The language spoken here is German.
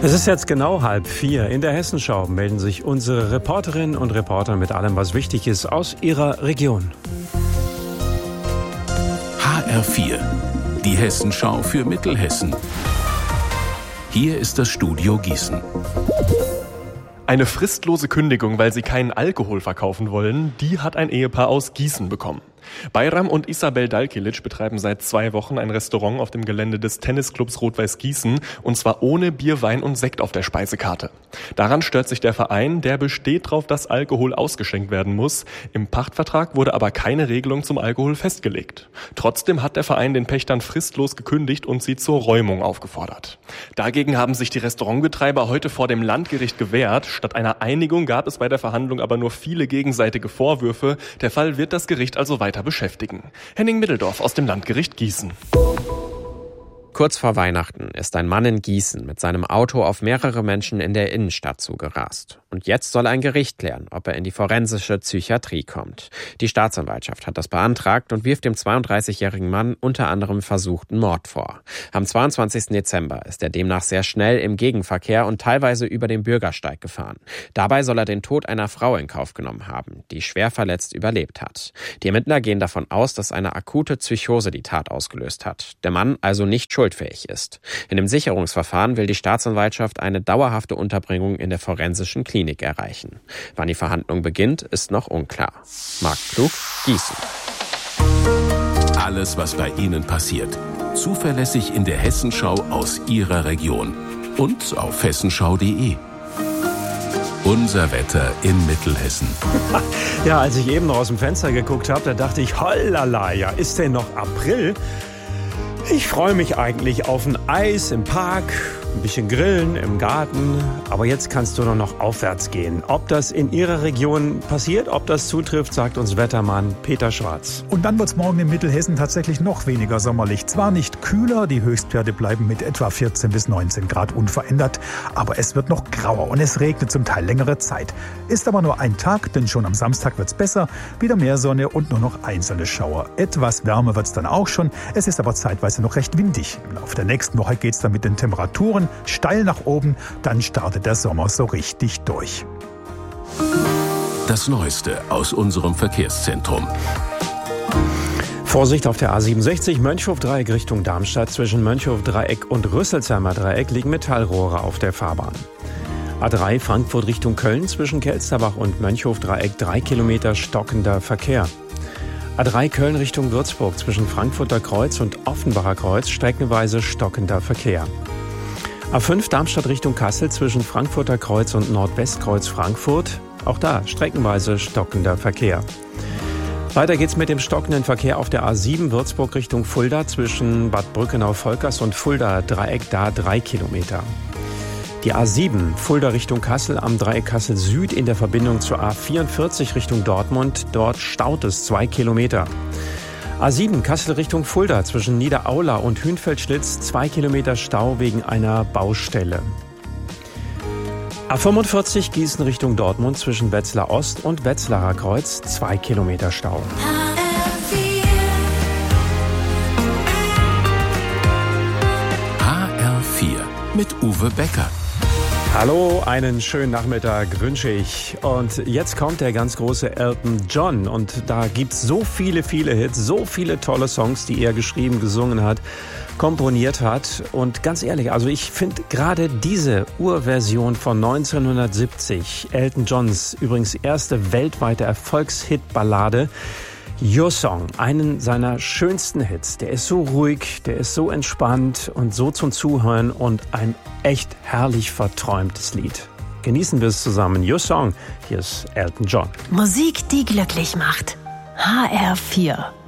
Es ist jetzt genau 3:30. In der Hessenschau melden sich unsere Reporterinnen und Reporter mit allem, was wichtig ist, aus ihrer Region. HR4, die Hessenschau für Mittelhessen. Hier ist das Studio Gießen. Eine fristlose Kündigung, weil sie keinen Alkohol verkaufen wollen, die hat ein Ehepaar aus Gießen bekommen. Bayram und Isabel Dalkilic betreiben seit 2 Wochen ein Restaurant auf dem Gelände des Tennisclubs Rot-Weiß Gießen, und zwar ohne Bier, Wein und Sekt auf der Speisekarte. Daran stört sich der Verein, der besteht darauf, dass Alkohol ausgeschenkt werden muss. Im Pachtvertrag wurde aber keine Regelung zum Alkohol festgelegt. Trotzdem hat der Verein den Pächtern fristlos gekündigt und sie zur Räumung aufgefordert. Dagegen haben sich die Restaurantbetreiber heute vor dem Landgericht gewehrt. Statt einer Einigung gab es bei der Verhandlung aber nur viele gegenseitige Vorwürfe. Der Fall wird das Gericht also weiter beschäftigen. Henning Middeldorf aus dem Landgericht Gießen. Kurz vor Weihnachten ist ein Mann in Gießen mit seinem Auto auf mehrere Menschen in der Innenstadt zugerast. Und jetzt soll ein Gericht klären, ob er in die forensische Psychiatrie kommt. Die Staatsanwaltschaft hat das beantragt und wirft dem 32-jährigen Mann unter anderem versuchten Mord vor. Am 22. Dezember ist er demnach sehr schnell im Gegenverkehr und teilweise über den Bürgersteig gefahren. Dabei soll er den Tod einer Frau in Kauf genommen haben, die schwer verletzt überlebt hat. Die Ermittler gehen davon aus, dass eine akute Psychose die Tat ausgelöst hat. Der Mann also nicht schuldfähig ist. In dem Sicherungsverfahren will die Staatsanwaltschaft eine dauerhafte Unterbringung in der forensischen Klinik erreichen. Wann die Verhandlung beginnt, ist noch unklar. Marc Klug, Gießen. Alles, was bei Ihnen passiert. Zuverlässig in der Hessenschau aus Ihrer Region. Und auf hessenschau.de. Unser Wetter in Mittelhessen. Ja, als ich eben noch aus dem Fenster geguckt habe, da dachte ich, hollala, ja, ist denn noch April? Ich freue mich eigentlich auf ein Eis im Park, ein bisschen grillen im Garten, aber jetzt kannst du nur noch aufwärts gehen. Ob das in Ihrer Region passiert, ob das zutrifft, sagt uns Wettermann Peter Schwarz. Und dann wird es morgen in Mittelhessen tatsächlich noch weniger sommerlich. Zwar nicht kühler, die Höchstwerte bleiben mit etwa 14 bis 19 Grad unverändert, aber es wird noch grauer und es regnet zum Teil längere Zeit. Ist aber nur ein Tag, denn schon am Samstag wird es besser, wieder mehr Sonne und nur noch einzelne Schauer. Etwas wärmer wird es dann auch schon, es ist aber zeitweise noch recht windig. Im Laufe der nächsten Woche geht es dann mit den Temperaturen steil nach oben, dann startet der Sommer so richtig durch. Das Neueste aus unserem Verkehrszentrum. Vorsicht auf der A67 Mönchhof-Dreieck Richtung Darmstadt. Zwischen Mönchhof-Dreieck und Rüsselsheimer Dreieck liegen Metallrohre auf der Fahrbahn. A3 Frankfurt Richtung Köln zwischen Kelsterbach und Mönchhof-Dreieck 3 Kilometer stockender Verkehr. A3 Köln Richtung Würzburg zwischen Frankfurter Kreuz und Offenbacher Kreuz streckenweise stockender Verkehr. A5 Darmstadt Richtung Kassel zwischen Frankfurter Kreuz und Nordwestkreuz Frankfurt. Auch da streckenweise stockender Verkehr. Weiter geht's mit dem stockenden Verkehr auf der A7 Würzburg Richtung Fulda zwischen Bad Brückenau-Volkers und Fulda Dreieck, da 3 Kilometer. Die A7 Fulda Richtung Kassel am Dreieck Kassel Süd in der Verbindung zur A44 Richtung Dortmund. Dort staut es 2 Kilometer. A7 Kassel Richtung Fulda zwischen Niederaula und Hünfeldschlitz 2 Kilometer Stau wegen einer Baustelle. A45 Gießen Richtung Dortmund zwischen Wetzlar Ost und Wetzlarer Kreuz 2 Kilometer Stau. HR4 mit Uwe Becker. Hallo, einen schönen Nachmittag wünsche ich. Und jetzt kommt der ganz große Elton John. Und da gibt's so viele Hits, so viele tolle Songs, die er geschrieben, gesungen hat, komponiert hat. Und ganz ehrlich, also ich finde gerade diese Urversion von 1970, Elton Johns übrigens erste weltweite Erfolgshitballade, Your Song, einen seiner schönsten Hits. Der ist so ruhig, der ist so entspannt und so zum Zuhören und ein echt herrlich verträumtes Lied. Genießen wir es zusammen. Your Song, hier ist Elton John. Musik, die glücklich macht. HR4